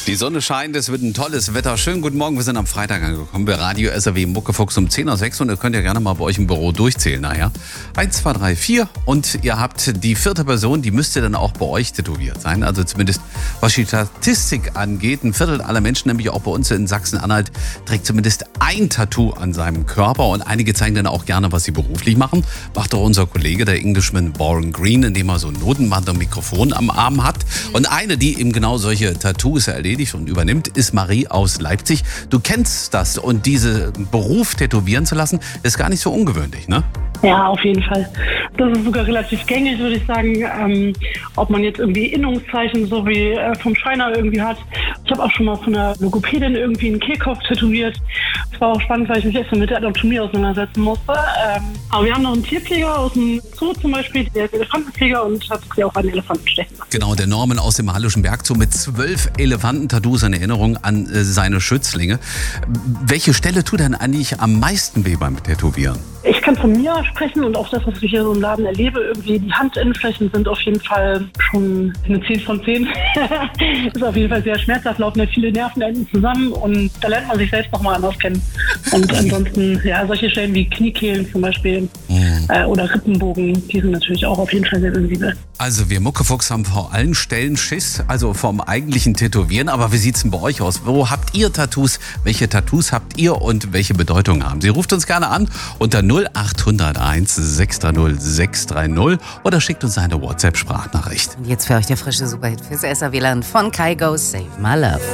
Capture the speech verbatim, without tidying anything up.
Die Sonne scheint, es wird ein tolles Wetter. Schönen guten Morgen, wir sind am Freitag angekommen bei Radio S R W Muckefuchs um zehn Uhr sechs und ihr könnt ja gerne mal bei euch im Büro durchzählen nachher. eins, zwei, drei, vier und ihr habt die vierte Person, die müsste dann auch bei euch tätowiert sein. Also zumindest was die Statistik angeht. Ein Viertel aller Menschen, nämlich auch bei uns in Sachsen-Anhalt, trägt zumindest ein Tattoo an seinem Körper und einige zeigen dann auch gerne, was sie beruflich machen. Macht auch unser Kollege, der Englishman Warren Green, indem er so ein Notenband und Mikrofon am Arm hat. Und eine, die eben genau solche Tattoos erledigt und übernimmt, ist Marie aus Leipzig. Du kennst das und diesen Beruf tätowieren zu lassen, ist gar nicht so ungewöhnlich, ne? Ja, auf jeden Fall. Das ist sogar relativ gängig, würde ich sagen. Ähm, ob man jetzt irgendwie Innungszeichen so wie äh, vom Schreiner irgendwie hat. Ich habe auch schon mal von einer Logopädin irgendwie einen Kehlkopf tätowiert. Das war auch spannend, weil ich mich erst mal mit der Anatomie auseinandersetzen musste. Ähm, aber wir haben noch einen Tierpfleger aus dem Zoo zum Beispiel, der ist Elefantenpfleger und hat sich auch einen Elefanten stechen lassen. Genau, der Norman aus dem Hallischen Berg Zoo mit zwölf Elefanten-Tattoos in Erinnerung an äh, seine Schützlinge. Welche Stelle tut denn eigentlich am meisten weh beim Tätowieren? Ich kann von mir sprechen und auch das, was ich hier so im Laden erlebe, irgendwie die Handinnenflächen sind auf jeden Fall schon eine zehn von zehn. Ist auf jeden Fall sehr schmerzhaft, laufen ja viele Nervenenden zusammen und da lernt man sich selbst nochmal anders kennen. Und ansonsten, ja, solche Stellen wie Kniekehlen zum Beispiel mhm. äh, oder Rippenbogen, die sind natürlich auch auf jeden Fall sehr sensibel. Also wir Muckefuchs haben vor allen Stellen Schiss, also vom eigentlichen Tätowieren. Aber wie sieht's denn bei euch aus? Wo habt ihr Tattoos? Welche Tattoos habt ihr und welche Bedeutung haben sie? Ruft uns gerne an unter null acht null eins sechs drei null sechs drei null oder schickt uns eine WhatsApp-Sprachnachricht. Und jetzt für euch der frische Superhit fürs S R W-Land von Kygo, Save My Love.